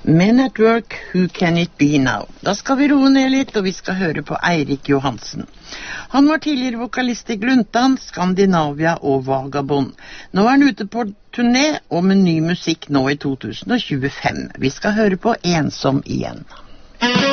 Men at work, who can it be now? Da skal vi roe ned litt, og vi skal høre på Eirik Johansen. Han var tidligere vokalist i Gluntan, Skandinavia og Vagabond. Nå er han ute på turné, og med ny musikk nå i 2025. Vi skal høre på Ensom igjen.